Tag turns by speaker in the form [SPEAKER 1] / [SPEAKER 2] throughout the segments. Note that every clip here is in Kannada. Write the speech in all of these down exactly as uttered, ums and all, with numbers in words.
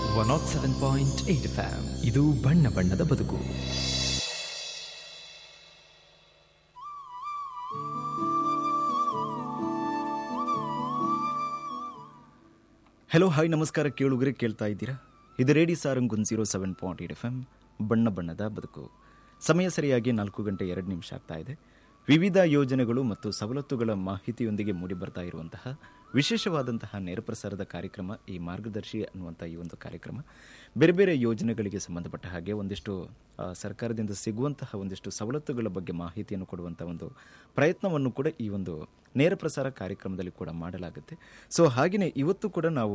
[SPEAKER 1] One not seven point eight fam. ಇದು ಬಣ್ಣ ಬಣ್ಣದ ಬದುಕು.
[SPEAKER 2] ಹಲೋ ಹಾಯ್ ನಮಸ್ಕಾರ ಕೇಳುಗರೆ, ಕೇಳ್ತಾ ಇದ್ದೀರಾ? ಇದು ರೇಡಿ Sarang one zero seven point eight F M ಬಣ್ಣ ಬಣ್ಣದ ಬದುಕು. ಸಮಯ ಸರಿಯಾಗಿ ನಾಲ್ಕು ಗಂಟೆ ಎರಡು ನಿಮಿಷ ಆಗ್ತಾ ಇದೆ. ವಿವಿಧ ಯೋಜನೆಗಳು ಮತ್ತು ಸವಲತ್ತುಗಳ ಮಾಹಿತಿಯೊಂದಿಗೆ ಮೂಡಿಬರ್ತಾ ಇರುವಂತಹ ವಿಶೇಷವಾದಂತಹ ನೇರ ಪ್ರಸಾರದ ಕಾರ್ಯಕ್ರಮ ಈ ಮಾರ್ಗದರ್ಶಿ ಅನ್ನುವಂಥ ಈ ಒಂದು ಕಾರ್ಯಕ್ರಮ ಬೇರೆ ಬೇರೆ ಯೋಜನೆಗಳಿಗೆ ಸಂಬಂಧಪಟ್ಟ ಹಾಗೆ ಒಂದಿಷ್ಟು ಸರ್ಕಾರದಿಂದ ಸಿಗುವಂತಹ ಒಂದಿಷ್ಟು ಸವಲತ್ತುಗಳ ಬಗ್ಗೆ ಮಾಹಿತಿಯನ್ನು ಕೊಡುವಂಥ ಒಂದು ಪ್ರಯತ್ನವನ್ನು ಕೂಡ ಈ ಒಂದು ನೇರ ಪ್ರಸಾರ ಕಾರ್ಯಕ್ರಮದಲ್ಲಿ ಕೂಡ ಮಾಡಲಾಗುತ್ತೆ. ಸೊ ಹಾಗೆಯೇ ಇವತ್ತು ಕೂಡ ನಾವು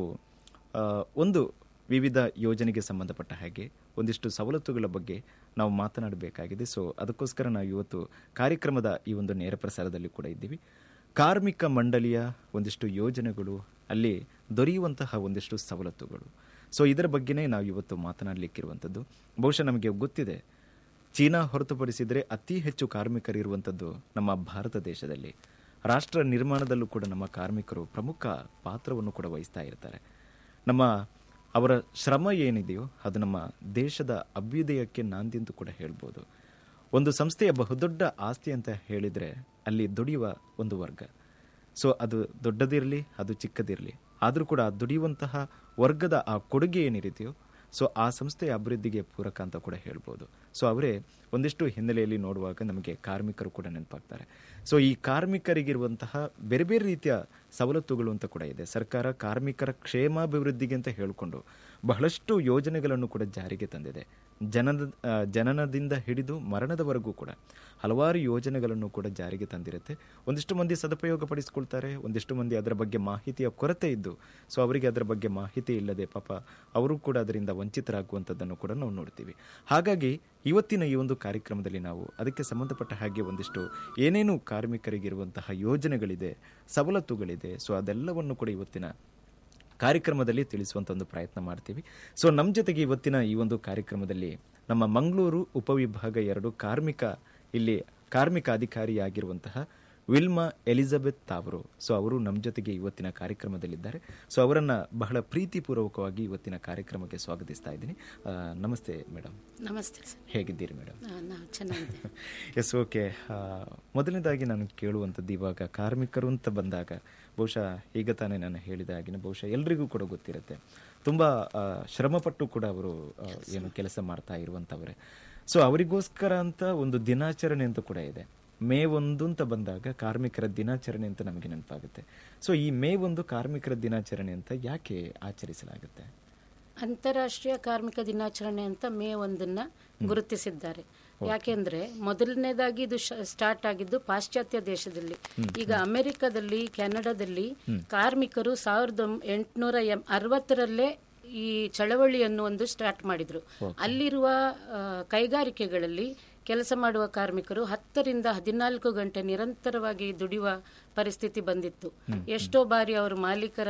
[SPEAKER 2] ಒಂದು ವಿವಿಧ ಯೋಜನೆಗೆ ಸಂಬಂಧಪಟ್ಟ ಹಾಗೆ ಒಂದಿಷ್ಟು ಸವಲತ್ತುಗಳ ಬಗ್ಗೆ ನಾವು ಮಾತನಾಡಬೇಕಾಗಿದೆ. ಸೊ ಅದಕ್ಕೋಸ್ಕರ ನಾವು ಇವತ್ತು ಕಾರ್ಯಕ್ರಮದ ಈ ಒಂದು ನೇರ ಪ್ರಸಾರದಲ್ಲಿ ಕೂಡ ಇದ್ದೀವಿ. ಕಾರ್ಮಿಕ ಮಂಡಳಿಯ ಒಂದಿಷ್ಟು ಯೋಜನೆಗಳು, ಅಲ್ಲಿ ದೊರೆಯುವಂತಹ ಒಂದಿಷ್ಟು ಸವಲತ್ತುಗಳು, ಸೊ ಇದರ ಬಗ್ಗೆನೇ ನಾವು ಇವತ್ತು ಮಾತನಾಡಲಿಕ್ಕಿರುವಂಥದ್ದು. ಬಹುಶಃ ನಮಗೆ ಗೊತ್ತಿದೆ, ಚೀನಾ ಹೊರತುಪಡಿಸಿದರೆ ಅತಿ ಹೆಚ್ಚು ಕಾರ್ಮಿಕರಿರುವಂಥದ್ದು ನಮ್ಮ ಭಾರತ ದೇಶದಲ್ಲಿ. ರಾಷ್ಟ್ರ ನಿರ್ಮಾಣದಲ್ಲೂ ಕೂಡ ನಮ್ಮ ಕಾರ್ಮಿಕರು ಪ್ರಮುಖ ಪಾತ್ರವನ್ನು ಕೂಡ ವಹಿಸ್ತಾ ಇರ್ತಾರೆ. ನಮ್ಮ ಅವರ ಶ್ರಮ ಏನಿದೆಯೋ ಅದು ನಮ್ಮ ದೇಶದ ಅಭ್ಯುದಯಕ್ಕೆ ನಾಂದಿ ಎಂದು ಕೂಡ ಹೇಳ್ಬೋದು. ಒಂದು ಸಂಸ್ಥೆಯ ಬಹುದೊಡ್ಡ ಆಸ್ತಿ ಅಂತ ಹೇಳಿದರೆ ಅಲ್ಲಿ ದುಡಿಯುವ ಒಂದು ವರ್ಗ. ಸೊ ಅದು ದೊಡ್ಡದಿರಲಿ, ಅದು ಚಿಕ್ಕದಿರಲಿ, ಆದರೂ ಕೂಡ ದುಡಿಯುವಂತಹ ವರ್ಗದ ಆ ಕೊಡುಗೆ ಏನಿರುತ್ತೆಯೋ ಸೊ ಆ ಸಂಸ್ಥೆಯ ಅಭಿವೃದ್ಧಿಗೆ ಪೂರಕ ಅಂತ ಕೂಡ ಹೇಳ್ಬೋದು. ಸೊ ಅವರೇ ಒಂದಿಷ್ಟು ಹಿನ್ನೆಲೆಯಲ್ಲಿ ನೋಡುವಾಗ ನಮಗೆ ಕಾರ್ಮಿಕರು ಕೂಡ ನೆನಪಾಗ್ತಾರೆ. ಸೊ ಈ ಕಾರ್ಮಿಕರಿಗಿರುವಂತಹ ಬೇರೆ ಬೇರೆ ರೀತಿಯ ಸವಲತ್ತುಗಳು ಅಂತ ಕೂಡ ಇದೆ. ಸರ್ಕಾರ ಕಾರ್ಮಿಕರ ಕ್ಷೇಮಾಭಿವೃದ್ಧಿಗೆ ಅಂತ ಹೇಳಿಕೊಂಡು ಬಹಳಷ್ಟು ಯೋಜನೆಗಳನ್ನು ಕೂಡ ಜಾರಿಗೆ ತಂದಿದೆ. ಜನದ ಜನನದಿಂದ ಹಿಡಿದು ಮರಣದವರೆಗೂ ಕೂಡ ಹಲವಾರು ಯೋಜನೆಗಳನ್ನು ಕೂಡ ಜಾರಿಗೆ ತಂದಿರುತ್ತೆ. ಒಂದಿಷ್ಟು ಮಂದಿ ಸದುಪಯೋಗ ಪಡಿಸ್ಕೊಳ್ತಾರೆ, ಒಂದಿಷ್ಟು ಮಂದಿ ಅದರ ಬಗ್ಗೆ ಮಾಹಿತಿಯ ಕೊರತೆ ಇದ್ದು ಸೊ ಅವರಿಗೆ ಅದರ ಬಗ್ಗೆ ಮಾಹಿತಿ ಇಲ್ಲದೆ ಪಾಪ ಅವರು ಕೂಡ ಅದರಿಂದ ವಂಚಿತರಾಗುವಂಥದ್ದನ್ನು ಕೂಡ ನಾವು ನೋಡ್ತೀವಿ. ಹಾಗಾಗಿ ಇವತ್ತಿನ ಈ ಒಂದು ಕಾರ್ಯಕ್ರಮದಲ್ಲಿ ನಾವು ಅದಕ್ಕೆ ಸಂಬಂಧಪಟ್ಟ ಹಾಗೆ ಒಂದಿಷ್ಟು ಏನೇನು ಕಾರ್ಮಿಕರಿಗಿರುವಂತಹ ಯೋಜನೆಗಳಿದೆ, ಸವಲತ್ತುಗಳಿದೆ, ಸೊ ಅದೆಲ್ಲವನ್ನು ಕೂಡ ಇವತ್ತಿನ ಕಾರ್ಯಕ್ರಮದಲ್ಲಿ ತಿಳಿಸುವಂಥ ಒಂದು ಪ್ರಯತ್ನ ಮಾಡ್ತೀವಿ. ಸೊ ನಮ್ಮ ಜೊತೆಗೆ ಇವತ್ತಿನ ಈ ಒಂದು ಕಾರ್ಯಕ್ರಮದಲ್ಲಿ ನಮ್ಮ ಮಂಗಳೂರು ಉಪವಿಭಾಗ ಎರಡು ಕಾರ್ಮಿಕ ಇಲ್ಲಿ ಕಾರ್ಮಿಕ ಅಧಿಕಾರಿಯಾಗಿರುವಂತಹ ವಿಲ್ಮಾ ಎಲಿಜಬೆತ್ ಅವರು, ಸೊ ಅವರು ನಮ್ಮ ಜೊತೆಗೆ ಇವತ್ತಿನ ಕಾರ್ಯಕ್ರಮದಲ್ಲಿದ್ದಾರೆ. ಸೊ ಅವರನ್ನು ಬಹಳ ಪ್ರೀತಿಪೂರ್ವಕವಾಗಿ ಇವತ್ತಿನ ಕಾರ್ಯಕ್ರಮಕ್ಕೆ ಸ್ವಾಗತಿಸ್ತಾ ಇದ್ದೀನಿ. ನಮಸ್ತೆ ಮೇಡಮ್.
[SPEAKER 3] ನಮಸ್ತೆ ಸರ್.
[SPEAKER 2] ಹೇಗಿದ್ದೀರಿ ಮೇಡಮ್?
[SPEAKER 3] ಚೆನ್ನಾಗಿದೆ.
[SPEAKER 2] S, okay. ಮೊದಲನೇದಾಗಿ ನಾನು ಕೇಳುವಂಥದ್ದು, ಇವಾಗ ಕಾರ್ಮಿಕರು ಅಂತ ಬಂದಾಗ ಬಹುಶಃ ಈಗ ತಾನೇ ನಾನು ಹೇಳಿದ ಹಾಗೆ ಬಹುಶಃ ಎಲ್ರಿಗೂ ಕೂಡ ಗೊತ್ತಿರುತ್ತೆ, ತುಂಬ ಶ್ರಮಪಟ್ಟು ಕೂಡ ಅವರು ಏನು ಕೆಲಸ ಮಾಡ್ತಾ ಇರುವಂಥವ್ರೆ. ಸೊ ಅವರಿಗೋಸ್ಕರ ಅಂತ ಒಂದು ದಿನಾಚರಣೆ ಅಂತ ಕೂಡ ಇದೆ. ಮೇ ಒಂದು ಅಂತ ಬಂದಾಗ ಕಾರ್ಮಿಕರ ದಿನಾಚರಣೆ ಅಂತ ನಮಗೆ ನೆನಪಾಗುತ್ತೆ. ಸೊ ಈ ಮೇ ಒಂದು ಕಾರ್ಮಿಕರ ದಿನಾಚರಣೆ ಅಂತ ಯಾಕೆ ಆಚರಿಸಲಾಗುತ್ತೆ?
[SPEAKER 3] ಅಂತಾರಾಷ್ಟ್ರೀಯ ಕಾರ್ಮಿಕ ದಿನಾಚರಣೆ ಅಂತ ಮೇ ಒಂದನ್ನ ಗುರುತಿಸಿದ್ದಾರೆ. ಯಾಕೆಂದ್ರೆ ಮೊದಲನೇದಾಗಿ ಇದು ಸ್ಟಾರ್ಟ್ ಆಗಿದ್ದು ಪಾಶ್ಚಾತ್ಯ ದೇಶದಲ್ಲಿ. ಈಗ ಅಮೆರಿಕದಲ್ಲಿ, ಕೆನಡಾದಲ್ಲಿ ಕಾರ್ಮಿಕರು ಸಾವಿರದ ಎಂಟುನೂರ ಅರವತ್ತರಲ್ಲೇ ಈ ಚಳವಳಿಯನ್ನು ಒಂದು ಸ್ಟಾರ್ಟ್ ಮಾಡಿದ್ರು. ಅಲ್ಲಿರುವ ಕೈಗಾರಿಕೆಗಳಲ್ಲಿ ಕೆಲಸ ಮಾಡುವ ಕಾರ್ಮಿಕರು ಹತ್ತರಿಂದ ಹದಿನಾಲ್ಕು ಗಂಟೆ ನಿರಂತರವಾಗಿ ದುಡಿಯುವ ಪರಿಸ್ಥಿತಿ ಬಂದಿತ್ತು. ಎಷ್ಟೋ ಬಾರಿ ಅವರು ಮಾಲೀಕರ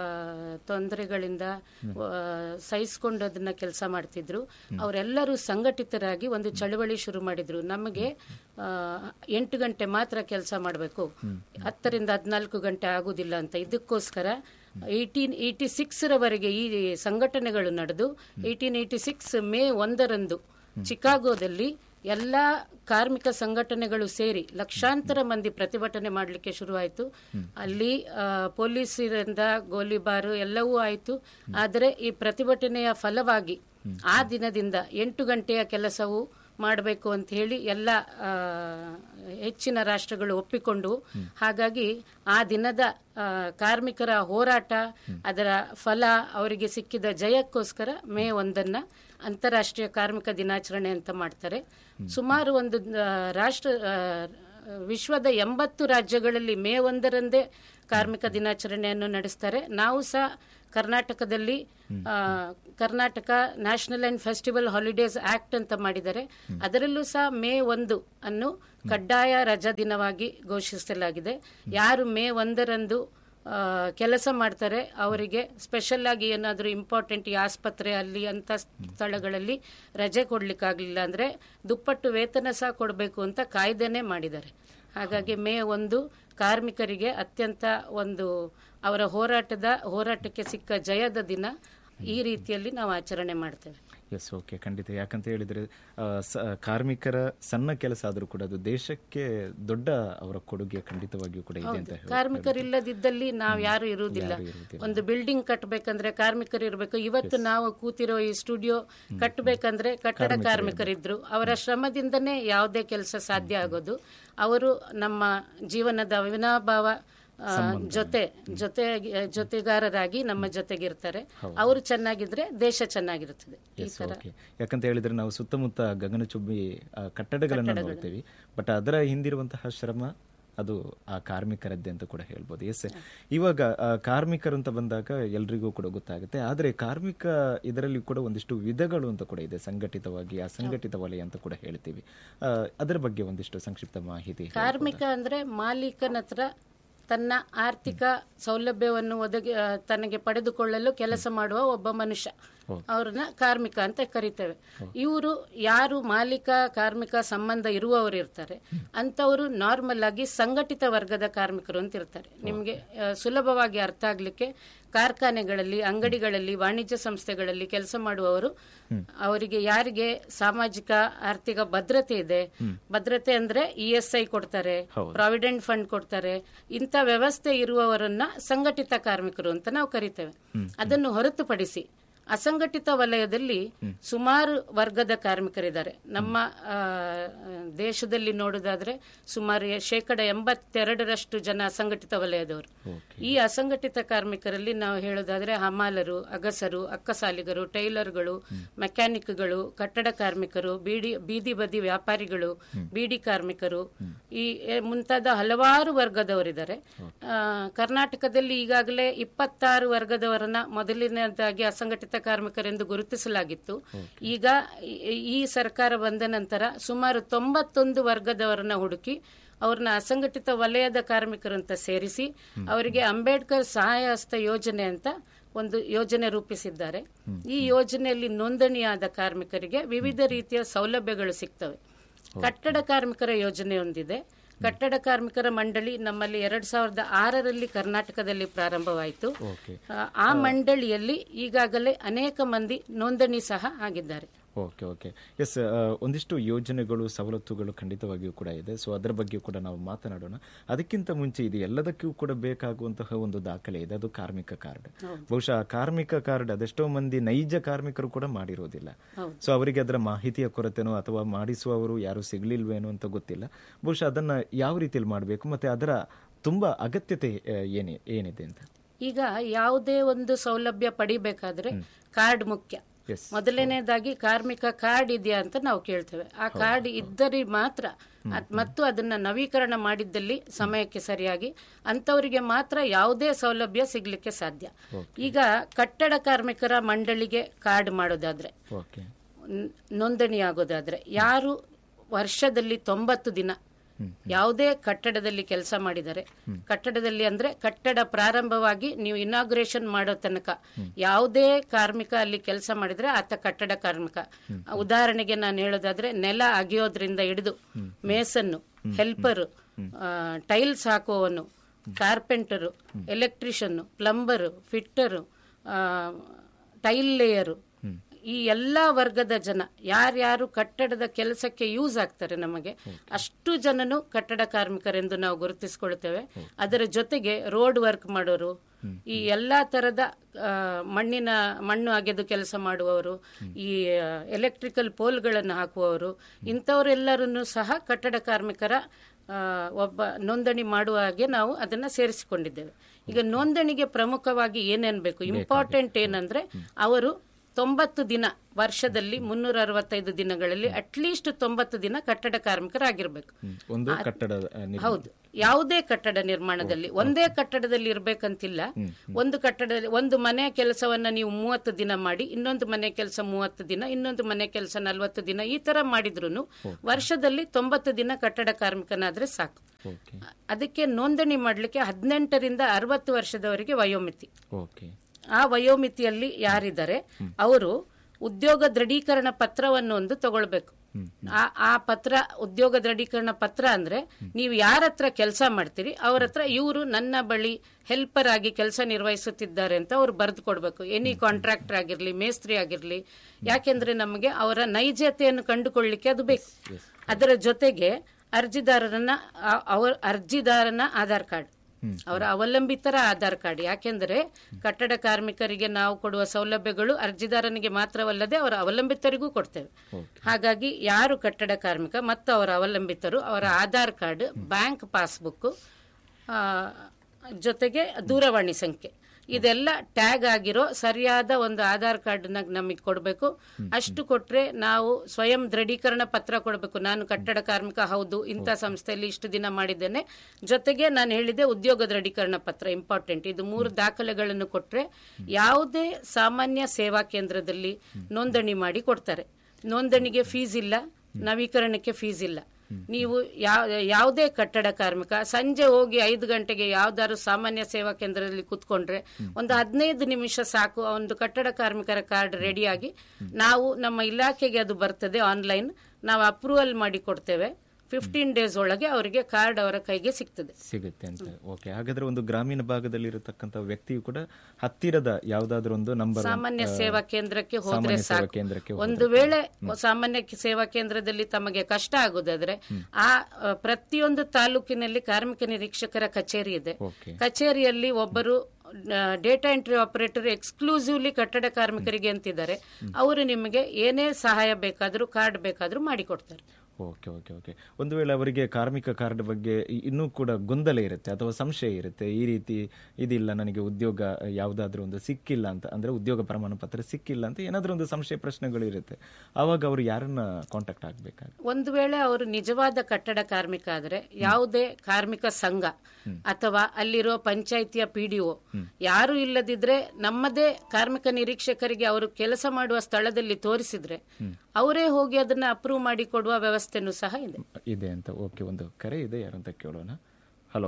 [SPEAKER 3] ತೊಂದರೆಗಳಿಂದ ಸಹಿಸಿಕೊಂಡು ಅದನ್ನ ಕೆಲಸ ಮಾಡ್ತಿದ್ರು. ಅವರೆಲ್ಲರೂ ಸಂಘಟಿತರಾಗಿ ಒಂದು ಚಳವಳಿ ಶುರು ಮಾಡಿದ್ರು. ನಮಗೆ ಎಂಟು ಗಂಟೆ ಮಾತ್ರ ಕೆಲಸ ಮಾಡಬೇಕು, ಹತ್ತರಿಂದ ಹದಿನಾಲ್ಕು ಗಂಟೆ ಆಗುದಿಲ್ಲ ಅಂತ. ಇದಕ್ಕೋಸ್ಕರ ಏಟೀನ್ ಏಟಿ ಸಿಕ್ಸ್ ರವರೆಗೆ ಈ ಸಂಘಟನೆಗಳು ನಡೆದು ಏಟೀನ್ ಏಟಿ ಸಿಕ್ಸ್ ಮೇ ಒಂದರಂದು ಚಿಕಾಗೋದಲ್ಲಿ ಎಲ್ಲ ಕಾರ್ಮಿಕ ಸಂಘಟನೆಗಳು ಸೇರಿ ಲಕ್ಷಾಂತರ ಮಂದಿ ಪ್ರತಿಭಟನೆ ಮಾಡಲಿಕ್ಕೆ ಶುರುವಾಯಿತು. ಅಲ್ಲಿ ಪೊಲೀಸರಿಂದ ಗೋಲಿಬಾರು ಎಲ್ಲವೂ ಆಯಿತು. ಆದರೆ ಈ ಪ್ರತಿಭಟನೆಯ ಫಲವಾಗಿ ಆ ದಿನದಿಂದ ಎಂಟು ಗಂಟೆಯ ಕೆಲಸವು ಮಾಡಬೇಕು ಅಂತ ಹೇಳಿ ಎಲ್ಲ ಹೆಚ್ಚಿನ ರಾಷ್ಟ್ರಗಳು ಒಪ್ಪಿಕೊಂಡು, ಹಾಗಾಗಿ ಆ ದಿನದ ಕಾರ್ಮಿಕರ ಹೋರಾಟ, ಅದರ ಫಲ, ಅವರಿಗೆ ಸಿಕ್ಕಿದ ಜಯಕ್ಕೋಸ್ಕರ ಮೇ ಒಂದನ್ನ ಅಂತಾರಾಷ್ಟ್ರೀಯ ಕಾರ್ಮಿಕ ದಿನಾಚರಣೆ ಅಂತ ಮಾಡ್ತಾರೆ. ಸುಮಾರು ಒಂದು ರಾಷ್ಟ್ರ ವಿಶ್ವದ ಎಂಬತ್ತು ರಾಜ್ಯಗಳಲ್ಲಿ ಮೇ ಒಂದರಂದೇ ಕಾರ್ಮಿಕ ದಿನಾಚರಣೆಯನ್ನು ನಡೆಸ್ತಾರೆ. ನಾವು ಸಹ ಕರ್ನಾಟಕದಲ್ಲಿ Karnataka national and festival holidays act ಅಂತ ಮಾಡಿದ್ದಾರೆ. ಅದರಲ್ಲೂ ಸಹ ಮೇ ಒಂದು ಅನ್ನು ಕಡ್ಡಾಯ ರಜಾ ದಿನವಾಗಿ ಘೋಷಿಸಲಾಗಿದೆ. ಯಾರು ಮೇ ಒಂದರಂದು ಕೆಲಸ ಮಾಡ್ತಾರೆ ಅವರಿಗೆ ಸ್ಪೆಷಲ್ ಆಗಿ ಏನಾದರೂ ಇಂಪಾರ್ಟೆಂಟ್ ಈ ಆಸ್ಪತ್ರೆ ಅಲ್ಲಿ ಅಂತ ಸ್ಥಳಗಳಲ್ಲಿ ರಜೆ ಕೊಡ್ಲಿಕ್ಕಾಗಲಿಲ್ಲ ಅಂದ್ರೆ ದುಪ್ಪಟ್ಟು ವೇತನ ಸಹ ಕೊಡಬೇಕು ಅಂತ ಕಾಯ್ದೆನೇ ಮಾಡಿದ್ದಾರೆ. ಹಾಗಾಗಿ ಮೇ ಒಂದು ಕಾರ್ಮಿಕರಿಗೆ ಅತ್ಯಂತ ಒಂದು ಅವರ ಹೋರಾಟದ ಹೋರಾಟಕ್ಕೆ ಸಿಕ್ಕ ಜಯದ ದಿನ. ಈ ರೀತಿಯಲ್ಲಿ ನಾವು ಆಚರಣೆ ಮಾಡ್ತೇವೆ.
[SPEAKER 2] ಎಸ್, ಓಕೆ, ಖಂಡಿತ. ಯಾಕಂತ ಹೇಳಿದರೆ ಕಾರ್ಮಿಕರ ಸಣ್ಣ ಕೆಲಸ ಆದರೂ ಕೂಡ ಅದು ದೇಶಕ್ಕೆ ದೊಡ್ಡ ಅವರ ಕೊಡುಗೆ ಖಂಡಿತವಾಗಿಯೂ ಕೂಡ ಇದೆ ಅಂತ.
[SPEAKER 3] ಕಾರ್ಮಿಕರಿಲ್ಲದಿದ್ದಲ್ಲಿ ನಾವು ಯಾರು ಇರುವುದಿಲ್ಲ. ಒಂದು ಬಿಲ್ಡಿಂಗ್ ಕಟ್ಟಬೇಕಂದ್ರೆ ಕಾರ್ಮಿಕರು ಇರಬೇಕು. ಇವತ್ತು ನಾವು ಕೂತಿರೋ ಈ ಸ್ಟುಡಿಯೋ ಕಟ್ಟಬೇಕಂದ್ರೆ ಕಟ್ಟಡ ಕಾರ್ಮಿಕರಿದ್ರು. ಅವರ ಶ್ರಮದಿಂದನೇ ಯಾವುದೇ ಕೆಲಸ ಸಾಧ್ಯ ಆಗೋದು. ಅವರು ನಮ್ಮ ಜೀವನದ ಅವಿನಾಭಾವ ಜೊತೆ ಜೊತೆ ಜೊತೆಗಾರರಾಗಿ ನಮ್ಮ ಜೊತೆಗಿರ್ತಾರೆ. ಅವರು ಚೆನ್ನಾಗಿದ್ರೆ ದೇಶ ಚೆನ್ನಾಗಿರುತ್ತದೆ. ಈ ತರ
[SPEAKER 2] ಯಾಕಂತ ಹೇಳಿದ್ರೆ ನಾವು ಸುತ್ತಮುತ್ತ ಗಗನಚುಂಬಿ ಕಟ್ಟಡಗಳನ್ನು ನೋಡ್ತೇವೆ, ಬಟ್ ಅದರ ಹಿಂದಿರುವಂತಹ ಶ್ರಮ ಅದು ಆ ಕಾರ್ಮಿಕರದ್ದೇ ಅಂತ ಕೂಡ ಹೇಳ್ಬೋದು. ಎಸ್, ಇವಾಗ ಕಾರ್ಮಿಕರು ಅಂತ ಬಂದಾಗ ಎಲ್ರಿಗೂ ಕೂಡ ಗೊತ್ತಾಗುತ್ತೆ. ಆದರೆ ಕಾರ್ಮಿಕ ಇದರಲ್ಲಿ ಕೂಡ ಒಂದಿಷ್ಟು ವಿಧಗಳು ಅಂತ ಕೂಡ ಇದೆ, ಸಂಘಟಿತವಾಗಿ ಅಸಂಘಟಿತ ವಲಯ ಅಂತ ಕೂಡ ಹೇಳ್ತೀವಿ. ಅದರ ಬಗ್ಗೆ ಒಂದಿಷ್ಟು ಸಂಕ್ಷಿಪ್ತ ಮಾಹಿತಿ.
[SPEAKER 3] ಕಾರ್ಮಿಕ ಅಂದ್ರೆ ಮಾಲೀಕನ ಹತ್ರ ತನ್ನ ಆರ್ಥಿಕ ಸೌಲಭ್ಯವನ್ನು ಒದಗಿ ತನಗೆ ಪಡೆದುಕೊಳ್ಳಲು ಕೆಲಸ ಮಾಡುವ ಒಬ್ಬ ಮನುಷ್ಯ, ಅವ್ರನ್ನ ಕಾರ್ಮಿಕ ಅಂತ ಕರಿತೇವೆ. ಇವರು ಯಾರು ಮಾಲೀಕ ಕಾರ್ಮಿಕ ಸಂಬಂಧ ಇರುವವರು ಇರ್ತಾರೆ ಅಂತವರು ನಾರ್ಮಲ್ ಆಗಿ ಸಂಘಟಿತ ವರ್ಗದ ಕಾರ್ಮಿಕರು ಅಂತ ಇರ್ತಾರೆ. ನಿಮಗೆ ಸುಲಭವಾಗಿ ಅರ್ಥ ಆಗ್ಲಿಕ್ಕೆ ಕಾರ್ಖಾನೆಗಳಲ್ಲಿ, ಅಂಗಡಿಗಳಲ್ಲಿ, ವಾಣಿಜ್ಯ ಸಂಸ್ಥೆಗಳಲ್ಲಿ ಕೆಲಸ ಮಾಡುವವರು, ಅವರಿಗೆ ಯಾರಿಗೆ ಸಾಮಾಜಿಕ ಆರ್ಥಿಕ ಭದ್ರತೆ ಇದೆ, ಭದ್ರತೆ ಅಂದ್ರೆ ಇ ಎಸ್ ಐ ಕೊಡ್ತಾರೆ, ಪ್ರಾವಿಡೆಂಟ್ ಫಂಡ್ ಕೊಡ್ತಾರೆ, ಇಂಥ ವ್ಯವಸ್ಥೆ ಇರುವವರನ್ನ ಸಂಘಟಿತ ಕಾರ್ಮಿಕರು ಅಂತ ನಾವು ಕರಿತೇವೆ. ಅದನ್ನು ಹೊರತುಪಡಿಸಿ ಅಸಂಘಟಿತ ವಲಯದಲ್ಲಿ ಸುಮಾರು ವರ್ಗದ ಕಾರ್ಮಿಕರಿದ್ದಾರೆ. ನಮ್ಮ ದೇಶದಲ್ಲಿ ನೋಡುವುದಾದ್ರೆ ಸುಮಾರು ಶೇಕಡ ಎಂಬತ್ತೆರಡರಷ್ಟು ಜನ ಅಸಂಘಟಿತ ವಲಯದವರು. ಈ ಅಸಂಘಟಿತ ಕಾರ್ಮಿಕರಲ್ಲಿ ನಾವು ಹೇಳೋದಾದ್ರೆ ಹಮಾಲರು, ಅಗಸರು, ಅಕ್ಕಸಾಲಿಗರು, ಟೈಲರ್ಗಳು, ಮೆಕ್ಯಾನಿಕ್ಗಳು, ಕಟ್ಟಡ ಕಾರ್ಮಿಕರು, ಬೀಡಿ ಬೀದಿ ಬದಿ ವ್ಯಾಪಾರಿಗಳು, ಬೀಡಿ ಕಾರ್ಮಿಕರು, ಈ ಮುಂತಾದ ಹಲವಾರು ವರ್ಗದವರಿದ್ದಾರೆ. ಕರ್ನಾಟಕದಲ್ಲಿ ಈಗಾಗಲೇ ಇಪ್ಪತ್ತಾರು ವರ್ಗದವರನ್ನ ಮೊದಲಿನದಾಗಿ ಅಸಂಘಟಿತ ಕಾರ್ಮಿಕರೆಂದು ಗುರುತಿಸಲಾಗಿತ್ತು. ಈಗ ಈ ಸರ್ಕಾರ ಬಂದ ನಂತರ ಸುಮಾರು ತೊಂಬತ್ತೊಂದು ವರ್ಗದವರನ್ನ ಹುಡುಕಿ ಅವ್ರನ್ನ ಅಸಂಘಟಿತ ವಲಯದ ಕಾರ್ಮಿಕರು ಅಂತ ಸೇರಿಸಿ ಅವರಿಗೆ ಅಂಬೇಡ್ಕರ್ ಸಹಾಯ ಹಸ್ತ ಯೋಜನೆ ಅಂತ ಒಂದು ಯೋಜನೆ ರೂಪಿಸಿದ್ದಾರೆ. ಈ ಯೋಜನೆಯಲ್ಲಿ ನೋಂದಣಿಯಾದ ಕಾರ್ಮಿಕರಿಗೆ ವಿವಿಧ ರೀತಿಯ ಸೌಲಭ್ಯಗಳು ಸಿಗ್ತವೆ. ಕಟ್ಟಡ ಕಾರ್ಮಿಕರ ಯೋಜನೆ ಒಂದಿದೆ. ಕಟ್ಟಡ ಕಾರ್ಮಿಕರ ಮಂಡಳಿ ನಮ್ಮಲ್ಲಿ ಎರಡ್ ಸಾವಿರದ ಆರರಲ್ಲಿ ಕರ್ನಾಟಕದಲ್ಲಿ ಪ್ರಾರಂಭವಾಯಿತು. ಆ ಮಂಡಳಿಯಲ್ಲಿ ಈಗಾಗಲೇ ಅನೇಕ ಮಂದಿ ನೋಂದಣಿ ಸಹ ಆಗಿದ್ದಾರೆ.
[SPEAKER 2] ಓಕೆ ಓಕೆ ಎಸ್, ಒಂದಿಷ್ಟು ಯೋಜನೆಗಳು, ಸವಲತ್ತುಗಳು ಖಂಡಿತವಾಗಿಯೂ ಕೂಡ ಇದೆ. ಸೊ ಅದರ ಬಗ್ಗೆ ಕೂಡ ನಾವು ಮಾತನಾಡೋಣ. ಅದಕ್ಕಿಂತ ಮುಂಚೆ ಇದು ಎಲ್ಲದಕ್ಕೂ ಕೂಡ ಬೇಕಾಗುವಂತಹ ಒಂದು ದಾಖಲೆ ಇದೆ, ಅದು ಕಾರ್ಮಿಕ ಕಾರ್ಡ್. ಬಹುಶಃ ಕಾರ್ಮಿಕ ಕಾರ್ಡ್ ಅದೆಷ್ಟೋ ಮಂದಿ ನೈಜ ಕಾರ್ಮಿಕರು ಕೂಡ ಮಾಡಿರೋದಿಲ್ಲ. ಸೊ ಅವರಿಗೆ ಅದರ ಮಾಹಿತಿಯ ಕೊರತೆನೋ ಅಥವಾ ಮಾಡಿಸುವವರು ಯಾರು ಸಿಗ್ಲಿಲ್ವೇನೋ ಅಂತ ಗೊತ್ತಿಲ್ಲ. ಬಹುಶಃ ಅದನ್ನ ಯಾವ ರೀತಿಯಲ್ಲಿ ಮಾಡಬೇಕು ಮತ್ತೆ ಅದರ ತುಂಬಾ ಅಗತ್ಯತೆ ಏನೇ ಏನಿದೆ ಅಂತ.
[SPEAKER 3] ಈಗ ಯಾವುದೇ ಒಂದು ಸೌಲಭ್ಯ ಪಡಿಬೇಕಾದ್ರೆ ಕಾರ್ಡ್ ಮುಖ್ಯ. ಮೊದಲನೇದಾಗಿ ಕಾರ್ಮಿಕ ಕಾರ್ಡ್ ಇದೆಯಾ ಅಂತ ನಾವು ಕೇಳ್ತೇವೆ. ಆ ಕಾರ್ಡ್ ಇದ್ದರೆ ಮಾತ್ರ ಮತ್ತು ಅದನ್ನ ನವೀಕರಣ ಮಾಡಿದ್ದಲ್ಲಿ ಸಮಯಕ್ಕೆ ಸರಿಯಾಗಿ ಅಂತವರಿಗೆ ಮಾತ್ರ ಯಾವುದೇ ಸೌಲಭ್ಯ ಸಿಗ್ಲಿಕ್ಕೆ ಸಾಧ್ಯ. ಈಗ ಕಟ್ಟಡ ಕಾರ್ಮಿಕರ ಮಂಡಳಿಗೆ ಕಾರ್ಡ್ ಮಾಡೋದಾದ್ರೆ, ನೋಂದಣಿ ಆಗೋದಾದ್ರೆ, ಯಾರು ವರ್ಷದಲ್ಲಿ ತೊಂಬತ್ತು ದಿನ ಯಾವುದೇ ಕಟ್ಟಡದಲ್ಲಿ ಕೆಲಸ ಮಾಡಿದರೆ, ಕಟ್ಟಡದಲ್ಲಿ ಅಂದ್ರೆ ಕಟ್ಟಡ ಪ್ರಾರಂಭವಾಗಿ ನೀವು ಇನಾಗ್ರೇಷನ್ ಮಾಡೋ ತನಕ ಯಾವುದೇ ಕಾರ್ಮಿಕ ಅಲ್ಲಿ ಕೆಲಸ ಮಾಡಿದ್ರೆ ಆತ ಕಟ್ಟಡ ಕಾರ್ಮಿಕ. ಉದಾಹರಣೆಗೆ ನಾನು ಹೇಳೋದಾದ್ರೆ, ನೆಲ ಅಗೆಯೋದ್ರಿಂದ ಹಿಡಿದು ಮೇಸನ್ನು, helper, tiles ಹಾಕುವವನು, carpenter, electrician, plumber, fitter, tail layer, ಈ ಎಲ್ಲಾ ವರ್ಗದ ಜನ ಯಾರ್ಯಾರು ಕಟ್ಟಡದ ಕೆಲಸಕ್ಕೆ ಯೂಸ್ ಆಗ್ತಾರೆ ನಮಗೆ ಅಷ್ಟು ಜನನು ಕಟ್ಟಡ ಕಾರ್ಮಿಕರೆಂದು ನಾವು ಗುರುತಿಸಿಕೊಳ್ತೇವೆ. ಅದರ ಜೊತೆಗೆ ರೋಡ್ ವರ್ಕ್ ಮಾಡೋರು, ಈ ಎಲ್ಲಾ ತರದ ಮಣ್ಣಿನ ಮಣ್ಣು ಅಗೆದು ಕೆಲಸ ಮಾಡುವವರು, ಈ ಎಲೆಕ್ಟ್ರಿಕಲ್ ಪೋಲ್ಗಳನ್ನು ಹಾಕುವವರು, ಇಂಥವರೆಲ್ಲರನ್ನು ಸಹ ಕಟ್ಟಡ ಕಾರ್ಮಿಕರ ಒಬ್ಬ ನೋಂದಣಿ ಮಾಡುವ ಹಾಗೆ ನಾವು ಅದನ್ನ ಸೇರಿಸಿಕೊಂಡಿದ್ದೇವೆ. ಈಗ ನೋಂದಣಿಗೆ ಪ್ರಮುಖವಾಗಿ ಏನೇನ್ ಬೇಕು, ಇಂಪಾರ್ಟೆಂಟ್ ಏನಂದ್ರೆ ಅವರು ತೊಂಬತ್ತು ದಿನ, ವರ್ಷದಲ್ಲಿ ಮುನ್ನೂರ ಅರವತ್ತೈದು ದಿನಗಳಲ್ಲಿ ಅಟ್ಲೀಸ್ಟ್ ತೊಂಬತ್ತು ದಿನ ಕಟ್ಟಡ ಕಾರ್ಮಿಕರಾಗಿರ್ಬೇಕು. ಹೌದು, ಯಾವುದೇ ಕಟ್ಟಡ ನಿರ್ಮಾಣದಲ್ಲಿ ಒಂದೇ ಕಟ್ಟಡದಲ್ಲಿ ಇರ್ಬೇಕಂತಿಲ್ಲ. ಒಂದು ಕಟ್ಟಡದಲ್ಲಿ ಒಂದು ಮನೆ ಕೆಲಸವನ್ನ ನೀವು ಮೂವತ್ತು ದಿನ ಮಾಡಿ, ಇನ್ನೊಂದು ಮನೆ ಕೆಲಸ ಮೂವತ್ತು ದಿನ, ಇನ್ನೊಂದು ಮನೆ ಕೆಲಸ ನಲ್ವತ್ತು ದಿನ, ಈ ತರ ಮಾಡಿದ್ರು ವರ್ಷದಲ್ಲಿ ತೊಂಬತ್ತು ದಿನ ಕಟ್ಟಡ ಕಾರ್ಮಿಕನಾದ್ರೆ ಸಾಕು. ಅದಕ್ಕೆ ನೋಂದಣಿ ಮಾಡ್ಲಿಕ್ಕೆ ಹದಿನೆಂಟರಿಂದ ಅರವತ್ತು ವರ್ಷದವರೆಗೆ ವಯೋಮಿತಿ. ಆ ವಯೋಮಿತಿಯಲ್ಲಿ ಯಾರಿದ್ದಾರೆ ಅವರು ಉದ್ಯೋಗ ದೃಢೀಕರಣ ಪತ್ರವನ್ನು ಒಂದು ತಗೊಳ್ಬೇಕು. ಆ ಆ ಪತ್ರ ಉದ್ಯೋಗ ದೃಢೀಕರಣ ಪತ್ರ ಅಂದ್ರೆ ನೀವು ಯಾರ ಹತ್ರ ಕೆಲಸ ಮಾಡ್ತೀರಿ ಅವ್ರ ಹತ್ರ ಇವರು ನನ್ನ ಬಳಿ ಹೆಲ್ಪರ್ ಆಗಿ ಕೆಲಸ ನಿರ್ವಹಿಸುತ್ತಿದ್ದಾರೆ ಅಂತ ಅವ್ರು ಬರೆದು ಕೊಡ್ಬೇಕು. ಎನಿ ಕಾಂಟ್ರಾಕ್ಟರ್ ಆಗಿರ್ಲಿ, ಮೇಸ್ತ್ರಿ ಆಗಿರ್ಲಿ, ಯಾಕೆಂದ್ರೆ ನಮಗೆ ಅವರ ನೈಜತೆಯನ್ನು ಕಂಡುಕೊಳ್ಳಿಕ್ಕೆ ಅದು ಬೇಕು. ಅದರ ಜೊತೆಗೆ ಅರ್ಜಿದಾರರನ್ನ ಅವರ ಅರ್ಜಿದಾರನ ಆಧಾರ್ ಕಾರ್ಡ್, ಅವರ ಅವಲಂಬಿತರ ಆಧಾರ್ ಕಾರ್ಡ್. ಯಾಕೆಂದ್ರೆ ಕಟ್ಟಡ ಕಾರ್ಮಿಕರಿಗೆ ನಾವು ಕೊಡುವ ಸೌಲಭ್ಯಗಳು ಅರ್ಜಿದಾರನಿಗೆ ಮಾತ್ರವಲ್ಲದೆ ಅವರ ಅವಲಂಬಿತರಿಗೂ ಕೊಡ್ತೇವೆ. ಹಾಗಾಗಿ ಯಾರು ಕಟ್ಟಡ ಕಾರ್ಮಿಕ ಮತ್ತು ಅವರ ಅವಲಂಬಿತರು ಅವರ ಆಧಾರ್ ಕಾರ್ಡ್, ಬ್ಯಾಂಕ್ ಪಾಸ್ಬುಕ್, ಜೊತೆಗೆ ದೂರವಾಣಿ ಸಂಖ್ಯೆ, ಇದೆಲ್ಲ ಟ್ಯಾಗ್ ಆಗಿರೋ ಸರಿಯಾದ ಒಂದು ಆಧಾರ್ ಕಾರ್ಡ್ ನಮಗೆ ಕೊಡಬೇಕು. ಅಷ್ಟು ಕೊಟ್ರೆ ನಾವು ಸ್ವಯಂ ದೃಢೀಕರಣ ಪತ್ರ ಕೊಡಬೇಕು. ನಾನು ಕಟ್ಟಡ ಕಾರ್ಮಿಕ ಹೌದು, ಇಂಥ ಸಂಸ್ಥೆಯಲ್ಲಿ ಇಷ್ಟು ದಿನ ಮಾಡಿದ್ದೇನೆ. ಜೊತೆಗೆ ನಾನು ಹೇಳಿದೆ ಉದ್ಯೋಗ ದೃಢೀಕರಣ ಪತ್ರ ಇಂಪಾರ್ಟೆಂಟ್. ಇದು ಮೂರು ದಾಖಲೆಗಳನ್ನು ಕೊಟ್ರೆ ಯಾವುದೇ ಸಾಮಾನ್ಯ ಸೇವಾ ಕೇಂದ್ರದಲ್ಲಿ ನೋಂದಣಿ ಮಾಡಿ ಕೊಡ್ತಾರೆ. ನೋಂದಣಿಗೆ ಫೀಸ್ ಇಲ್ಲ, ನವೀಕರಣಕ್ಕೆ ಫೀಸ್ ಇಲ್ಲ. ನೀವು ಯಾವುದೇ ಕಟ್ಟಡ ಕಾರ್ಮಿಕ ಸಂಜೆ ಹೋಗಿ ಐದು ಗಂಟೆಗೆ ಯಾವ್ದಾದ್ರು ಸಾಮಾನ್ಯ ಸೇವಾ ಕೇಂದ್ರದಲ್ಲಿ ಕೂತ್ಕೊಂಡ್ರೆ ಒಂದು ಹದಿನೈದು ನಿಮಿಷ ಸಾಕು. ಒಂದು ಕಟ್ಟಡ ಕಾರ್ಮಿಕರ ಕಾರ್ಡ್ ರೆಡಿಯಾಗಿ ನಾವು ನಮ್ಮ ಇಲಾಖೆಗೆ ಅದು ಬರ್ತದೆ ಆನ್ಲೈನ್, ನಾವು ಅಪ್ರೂವಲ್ ಮಾಡಿ ಕೊಡ್ತೇವೆ. ಫಿಫ್ಟೀನ್ ಡೇಸ್ ಒಳಗೆ ಅವರಿಗೆ ಕಾರ್ಡ್ ಅವರ ಕೈಗೆ ಸಿಗ್ತದೆ
[SPEAKER 2] ಸಿಗುತ್ತೆ ಅಂತ. ಓಕೆ, ಹಾಗಾದ್ರೆ ಒಂದು ಗ್ರಾಮೀಣ ಭಾಗದಲ್ಲಿ ಇರತಕ್ಕಂತ ವ್ಯಕ್ತಿಯು ಕೂಡ ಹತ್ತಿರದ ಯಾವ್ದಾದ್ರು ಒಂದು ನಂಬರ್
[SPEAKER 3] ಸಾಮಾನ್ಯ ಸೇವಾ ಕೇಂದ್ರಕ್ಕೆ ಹೋದ್ರೆ ಸಾಕು. ಒಂದು ವೇಳೆ ಸಾಮಾನ್ಯ ಸೇವಾ ಕೇಂದ್ರದಲ್ಲಿ ತಮಗೆ ಕಷ್ಟ ಆಗುದಾದ್ರೆ ಆ ಪ್ರತಿಯೊಂದು ತಾಲೂಕಿನಲ್ಲಿ ಕಾರ್ಮಿಕ ನಿರೀಕ್ಷಕರ ಕಚೇರಿ ಇದೆ. ಕಚೇರಿಯಲ್ಲಿ ಒಬ್ಬರು ಡೇಟಾ ಎಂಟ್ರಿ ಆಪರೇಟರ್ ಎಕ್ಸ್ಕ್ಲೂಸಿವ್ಲಿ ಕಟ್ಟಡ ಕಾರ್ಮಿಕರಿಗೆ ಅಂತಿದ್ದಾರೆ. ಅವರು ನಿಮಗೆ ಏನೇ ಸಹಾಯ ಬೇಕಾದ್ರೂ ಕಾರ್ಡ್ ಬೇಕಾದ್ರೂ ಮಾಡಿಕೊಡ್ತಾರೆ.
[SPEAKER 2] ಓಕೆ ಓಕೆ ಓಕೆ ಒಂದು ವೇಳೆ ಅವರಿಗೆ ಕಾರ್ಮಿಕ ಕಾರ್ಡ್ ಬಗ್ಗೆ ಇನ್ನೂ ಕೂಡ ಗೊಂದಲ ಇರುತ್ತೆ ಅಥವಾ ಸಂಶಯ ಇರುತ್ತೆ, ಈ ರೀತಿ ಇದಿಲ್ಲ, ನನಗೆ ಉದ್ಯೋಗ ಯಾವುದಾದ್ರೂ ಒಂದು ಸಿಕ್ಕಿಲ್ಲ ಅಂತ, ಅಂದ್ರೆ ಉದ್ಯೋಗ ಪ್ರಮಾಣ ಪತ್ರ ಸಿಕ್ಕಿಲ್ಲ ಅಂತ ಏನಾದ್ರೂ ಒಂದು ಸಂಶಯ ಪ್ರಶ್ನೆಗಳು ಇರುತ್ತೆ, ಆವಾಗ ಅವರು ಯಾರನ್ನ ಕಾಂಟ್ಯಾಕ್ಟ್ ಆಗಬೇಕಾಗುತ್ತೆ?
[SPEAKER 3] ಒಂದು ವೇಳೆ ಅವರು ನಿಜವಾದ ಕಟ್ಟಡ ಕಾರ್ಮಿಕ ಆದ್ರೆ ಯಾವುದೇ ಕಾರ್ಮಿಕ ಸಂಘ ಅಥವಾ ಅಲ್ಲಿರೋ ಪಂಚಾಯಿತಿಯ ಪಿಡಿಒ ಯಾರು ಇಲ್ಲದಿದ್ರೆ ನಮ್ಮದೇ ಕಾರ್ಮಿಕ ನಿರೀಕ್ಷಕರಿಗೆ ಅವರು ಕೆಲಸ ಮಾಡುವ ಸ್ಥಳದಲ್ಲಿ ತೋರಿಸಿದ್ರೆ ಅವರೇ ಹೋಗಿ ಅದನ್ನ ಅಪ್ರೂವ್ ಮಾಡಿ ಕೊಡುವ ವ್ಯವಸ್ಥೆನೂ ಸಹ ಇದೆ
[SPEAKER 2] ಇದೆ ಅಂತ. ಓಕೆ, ಒಂದು ಕರೆ ಇದೆ, ಯಾರಂತ ಕೇಳೋಣ. ಹಲೋ.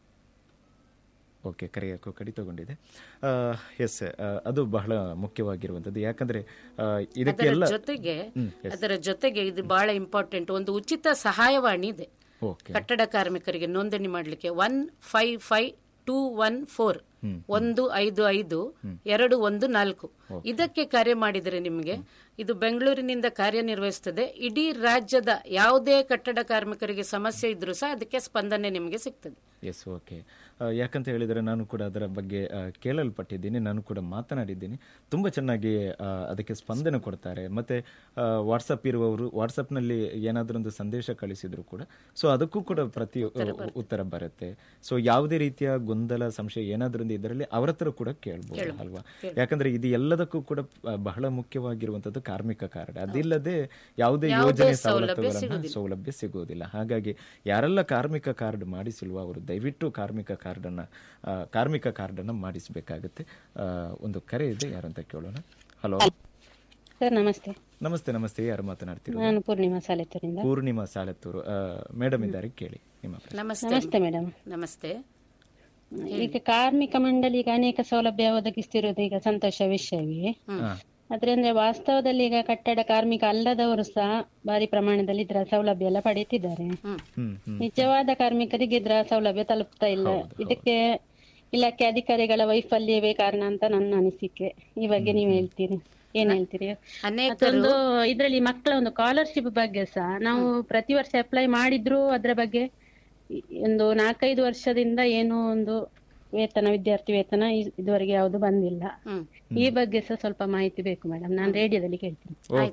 [SPEAKER 2] ಓಕೆ, ಕರೆ ಯಾಕೋ ಕಡಿತಗೊಂಡಿದೆ. ಎಸ್, ಅದು ಬಹಳ ಮುಖ್ಯವಾಗಿರುವಂತದ್ದು. ಯಾಕಂದ್ರೆ ಇದಕ್ಕೆಲ್ಲ
[SPEAKER 3] ಜೊತೆಗೆ ಅದರ ಜೊತೆಗೆ ಇದು ಬಹಳ ಇಂಪಾರ್ಟೆಂಟ್. ಒಂದು ಉಚಿತ ಸಹಾಯವಾಣಿ ಇದೆ ಕಟ್ಟಡ ಕಾರ್ಮಿಕರಿಗೆ ನೋಂದಣಿ ಮಾಡಲಿಕ್ಕೆ. One five five two one four ಒಂದು ಐದು ಐದು ಎರಡು ಒಂದು ನಾಲ್ಕು. ಇದಕ್ಕೆ ಕರೆ ಮಾಡಿದರೆ ನಿಮಗೆ ಇದು ಬೆಂಗಳೂರಿನಿಂದ ಕಾರ್ಯನಿರ್ವಹಿಸುತ್ತದೆ. ಇಡೀ ರಾಜ್ಯದ ಯಾವುದೇ ಕಟ್ಟಡ ಕಾರ್ಮಿಕರಿಗೆ ಸಮಸ್ಯೆ ಇದ್ರೂ ಸಹ ಅದಕ್ಕೆ ಸ್ಪಂದನೆ ನಿಮಗೆ ಸಿಗ್ತದೆ.
[SPEAKER 2] S, okay. ಯಾಕಂತ ಹೇಳಿದರೆ ನಾನು ಕೂಡ ಅದರ ಬಗ್ಗೆ ಕೇಳಲ್ಪಟ್ಟಿದ್ದೀನಿ, ನಾನು ಕೂಡ ಮಾತನಾಡಿದ್ದೀನಿ. ತುಂಬ ಚೆನ್ನಾಗಿ ಅದಕ್ಕೆ ಸ್ಪಂದನೆ ಕೊಡ್ತಾರೆ. ಮತ್ತೆ ವಾಟ್ಸಪ್ ಇರುವವರು ವಾಟ್ಸಪ್ನಲ್ಲಿ ಏನಾದರೂ ಒಂದು ಸಂದೇಶ ಕಳಿಸಿದ್ರು ಕೂಡ ಸೊ ಅದಕ್ಕೂ ಕೂಡ ಪ್ರತಿ ಉತ್ತರ ಬರುತ್ತೆ. ಸೊ ಯಾವುದೇ ರೀತಿಯ ಗೊಂದಲ ಸಂಶಯ ಏನಾದ್ರೂ ಇದರಲ್ಲಿ ಅವರ ಹತ್ರ ಕೂಡ ಕೇಳಬಹುದು ಅಲ್ವಾ? ಯಾಕಂದ್ರೆ ಇದು ಎಲ್ಲದಕ್ಕೂ ಕೂಡ ಬಹಳ ಮುಖ್ಯವಾಗಿರುವಂತದ್ದು ಕಾರ್ಮಿಕ ಕಾರ್ಡ್. ಅದಿಲ್ಲದೆ ಯಾವುದೇ ಯೋಜನೆ ಸವಲತ್ತುಗಳನ್ನ ಸೌಲಭ್ಯ ಸಿಗುವುದಿಲ್ಲ. ಹಾಗಾಗಿ ಯಾರೆಲ್ಲ ಕಾರ್ಮಿಕ ಕಾರ್ಡ್ ಮಾಡಿಸಿಲ್ವ ಅವರು ದಯವಿಟ್ಟು ಕಾರ್ಮಿಕ ಕಾರ್ಡ್ ಅನ್ನ ಕಾರ್ಮಿಕ ಕಾರ್ಡ್ ಅನ್ನ ಮಾಡಿಸಬೇಕಾಗುತ್ತೆ. ಒಂದು ಕರೆ ಇದೆ, ಯಾರಂತ ಕೇಳೋಣ. ಹಲೋ
[SPEAKER 4] ಸರ್, ನಮಸ್ತೆ.
[SPEAKER 2] ನಮಸ್ತೆ. ನಮಸ್ತೆ, ಯಾರು ಮಾತನಾಡ್ತಿರೋದು?
[SPEAKER 4] ನಾನು ಪೂರ್ಣಿಮಾ ಸಾಲೆತ್ತೂರಿಂದ.
[SPEAKER 2] ಪೂರ್ಣಿಮಾ ಸಾಲೆತ್ತೂರು ಮೇಡಮ್ ಇದ್ದಾರೆ, ಕೇಳಿ ನಿಮ್ಮ ಪ್ರಶ್ನೆ.
[SPEAKER 4] ನಮಸ್ತೆ ಮೇಡಮ್.
[SPEAKER 3] ನಮಸ್ತೆ.
[SPEAKER 4] ಈಗ ಕಾರ್ಮಿಕ ಮಂಡಳಿ ಈಗ ಅನೇಕ ಸೌಲಭ್ಯ ಒದಗಿಸ್ತಿರೋದು ಈಗ ಸಂತೋಷ ವಿಷಯವೇ. ಆದ್ರೆ ಅಂದ್ರೆ ವಾಸ್ತವದಲ್ಲಿ ಈಗ ಕಟ್ಟಡ ಕಾರ್ಮಿಕ ಅಲ್ಲದವರು ಸಹ ಭಾರಿ ಪ್ರಮಾಣದಲ್ಲಿ ಇದ್ರ ಸೌಲಭ್ಯ ಎಲ್ಲ ಪಡೆಯುತ್ತಿದ್ದಾರೆ. ನಿಜವಾದ ಕಾರ್ಮಿಕರಿಗೆ ಇದ್ರ ಸೌಲಭ್ಯ ತಲುಪ್ತಾ ಇಲ್ಲ. ಇದಕ್ಕೆ ಇಲಾಖೆ ಅಧಿಕಾರಿಗಳ ವೈಫಲ್ಯವೇ ಕಾರಣ ಅಂತ ನನ್ನ ಅನಿಸಿಕೆ. ಈ ಬಗ್ಗೆ ನೀವ್ ಹೇಳ್ತೀರಿ, ಏನ್ ಹೇಳ್ತೀರಿ? ಮತ್ತೊಂದು ಇದ್ರಲ್ಲಿ ಮಕ್ಕಳ ಒಂದು ಸ್ಕಾಲರ್ಶಿಪ್ ಬಗ್ಗೆ ಸಹ ನಾವು ಪ್ರತಿ ವರ್ಷ ಅಪ್ಲೈ ಮಾಡಿದ್ರು ಅದ್ರ ಬಗ್ಗೆ ಒಂದು ನಾಲ್ಕೈದು ವರ್ಷದಿಂದ ಏನೋ ಒಂದು ವೇತನ ವಿದ್ಯಾರ್ಥಿ ವೇತನ ಇದುವರೆಗೆ ಯಾವುದು ಬಂದಿಲ್ಲ. ಈ ಬಗ್ಗೆ ಸಹ ಸ್ವಲ್ಪ ಮಾಹಿತಿ ಬೇಕು ಮೇಡಮ್, ನಾನು ರೇಡಿಯೋದಲ್ಲಿ ಕೇಳ್ತೀನಿ.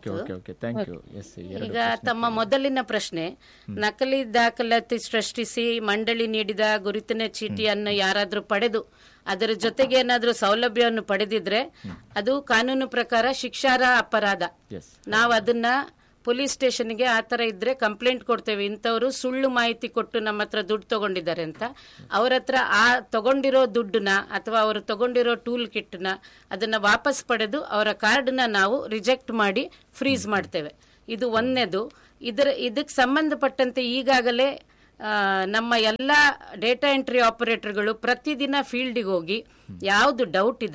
[SPEAKER 3] ಈಗ ತಮ್ಮ ಮೊದಲಿನ ಪ್ರಶ್ನೆ, ನಕಲಿ ದಾಖಲಾತಿ ಸೃಷ್ಟಿಸಿ ಮಂಡಳಿ ನೀಡಿದ ಗುರುತಿನ ಚೀಟಿಯನ್ನು ಯಾರಾದ್ರೂ ಪಡೆದು ಅದರ ಜೊತೆಗೆ ಏನಾದ್ರೂ ಸೌಲಭ್ಯವನ್ನು ಪಡೆದಿದ್ರೆ ಅದು ಕಾನೂನು ಪ್ರಕಾರ ಶಿಕ್ಷಾರ್ಹ ಅಪರಾಧ. ನಾವು ಅದನ್ನ ಪೊಲೀಸ್ ಸ್ಟೇಷನ್ಗೆ ಆ ತರ ಇದ್ರೆ ಕಂಪ್ಲೇಂಟ್ ಕೊಡ್ತೇವೆ. ಇಂಥವ್ರು ಸುಳ್ಳು ಮಾಹಿತಿ ಕೊಟ್ಟು ನಮ್ಮ ಹತ್ರ ದುಡ್ಡು ತಗೊಂಡಿದ್ದಾರೆ ಅಂತ. ಅವ್ರ ಹತ್ರ ಆ ತಗೊಂಡಿರೋ ದುಡ್ಡನ್ನ ಅಥವಾ ಅವರು ತಗೊಂಡಿರೋ ಟೂಲ್ ಕಿಟ್ನ ಅದನ್ನ ವಾಪಸ್ ಪಡೆದು ಅವರ ಕಾರ್ಡ್ನ ನಾವು ರಿಜೆಕ್ಟ್ ಮಾಡಿ ಫ್ರೀಸ್ ಮಾಡ್ತೇವೆ. ಇದು ಒಂದನೇದು. ಇದರ ಇದಕ್ಕೆ ಸಂಬಂಧಪಟ್ಟಂತೆ ಈಗಾಗಲೇ ನಮ್ಮ ಎಲ್ಲ ಡೇಟಾ ಎಂಟ್ರಿ ಆಪರೇಟರ್ಗಳು ಪ್ರತಿದಿನ ಫೀಲ್ಡಿಗೆ ಹೋಗಿ ಯಾವುದು ಡೌಟ್ ಇದೆ